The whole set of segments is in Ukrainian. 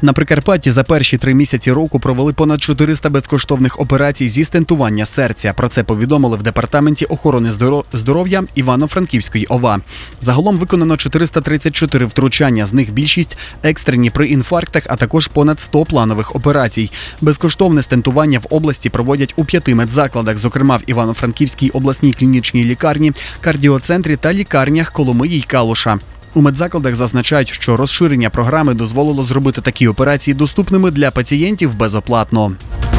На Прикарпатті за перші 3 місяці року провели понад 400 безкоштовних операцій зі стентування серця. Про це повідомили в Департаменті охорони здоров'я Івано-Франківської ОВА. Загалом виконано 434 втручання, з них більшість екстрені при інфарктах, а також понад 100 планових операцій. Безкоштовне стентування в області проводять у 5 медзакладах, зокрема в Івано-Франківській обласній клінічній лікарні, кардіоцентрі та лікарнях Коломиї й Калуша. У медзакладах зазначають, що розширення програми дозволило зробити такі операції доступними для пацієнтів безоплатно.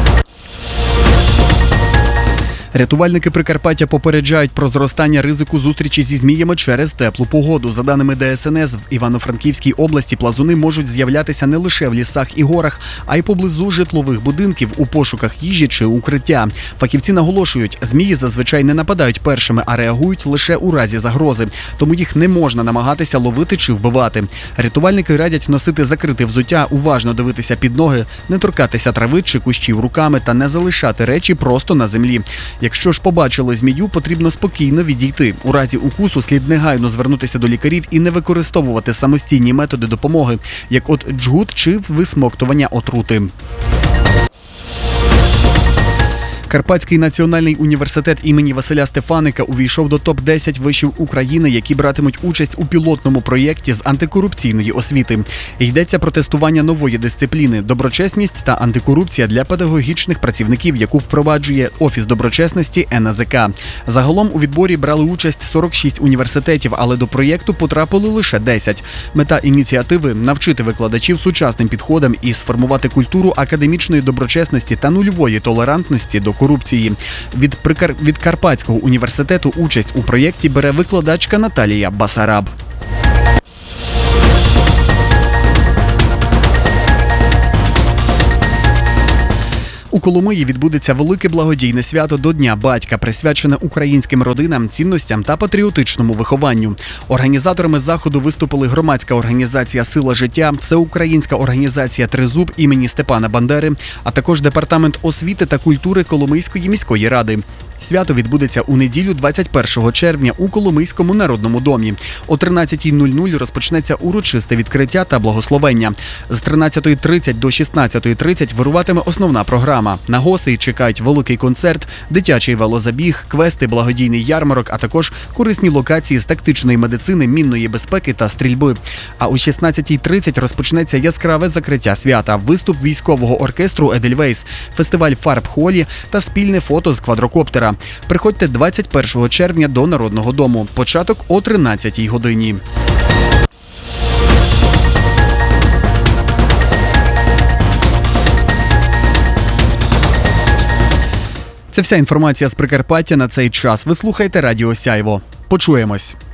Рятувальники Прикарпаття попереджають про зростання ризику зустрічі зі зміями через теплу погоду. За даними ДСНС, в Івано-Франківській області плазуни можуть з'являтися не лише в лісах і горах, а й поблизу житлових будинків у пошуках їжі чи укриття. Фахівці наголошують, змії зазвичай не нападають першими, а реагують лише у разі загрози. Тому їх не можна намагатися ловити чи вбивати. Рятувальники радять носити закрите взуття, уважно дивитися під ноги, не торкатися трави чи кущів руками та не залишати речі просто на землі. Якщо ж побачили змію, потрібно спокійно відійти. У разі укусу слід негайно звернутися до лікарів і не використовувати самостійні методи допомоги, як от джгут чи висмоктування отрути. Карпатський національний університет імені Василя Стефаника увійшов до топ-10 вишів України, які братимуть участь у пілотному проєкті з антикорупційної освіти. Йдеться про тестування нової дисципліни – доброчесність та антикорупція для педагогічних працівників, яку впроваджує Офіс доброчесності НАЗК. Загалом у відборі брали участь 46 університетів, але до проєкту потрапили лише 10. Мета ініціативи – навчити викладачів сучасним підходам і сформувати культуру академічної доброчесності та нульової толерантності до корупції. Від Карпатського університету участь у проєкті бере викладачка Наталія Басараб. У Коломиї відбудеться велике благодійне свято до Дня батька, присвячене українським родинам, цінностям та патріотичному вихованню. Організаторами заходу виступили громадська організація «Сила життя», всеукраїнська організація «Тризуб» імені Степана Бандери, а також Департамент освіти та культури Коломийської міської ради. Свято відбудеться у неділю 21 червня у Коломийському народному домі. О 13:00 розпочнеться урочисте відкриття та благословення. З 13:30 до 16:30 вируватиме основна програма. На гостей чекають великий концерт, дитячий велозабіг, квести, благодійний ярмарок, а також корисні локації з тактичної медицини, мінної безпеки та стрільби. А о 16:30 розпочнеться яскраве закриття свята, виступ військового оркестру «Едельвейс», фестиваль фарб Холі та спільне фото з квадрокоптера. Приходьте 21 червня до Народного дому. Початок о 13-й годині. Це вся інформація з Прикарпаття на цей час. Ви слухаєте Радіо Сяйво. Почуємось.